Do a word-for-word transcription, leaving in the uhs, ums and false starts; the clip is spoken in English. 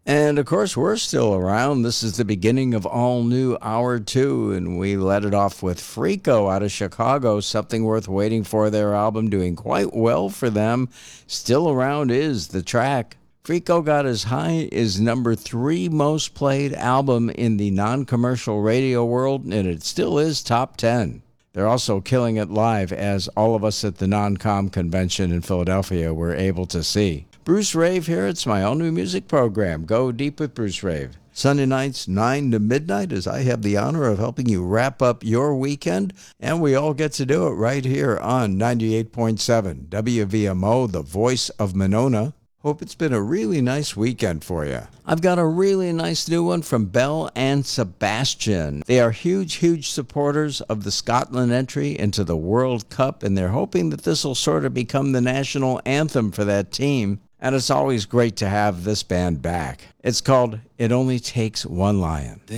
And of course, we're still around. This is the beginning of all new hour two, and we let it off with Freako out of Chicago, Something Worth Waiting For, their album, doing quite well for them. Still around is the track. Freako got as high as number three most played album in the non-commercial radio world, and it still is top ten. They're also killing it live, as all of us at the Non-Com convention in Philadelphia were able to see. Bruce Rave here. It's my all-new music program, Go Deep with Bruce Rave. Sunday nights, nine to midnight, as I have the honor of helping you wrap up your weekend, and we all get to do it right here on ninety-eight point seven W V M O, the voice of Monona. Hope it's been a really nice weekend for you. I've got a really nice new one from Belle and Sebastian. They are huge, huge supporters of the Scotland entry into the World Cup, and they're hoping that this will sort of become the national anthem for that team. And it's always great to have this band back. It's called It Only Takes One Lion.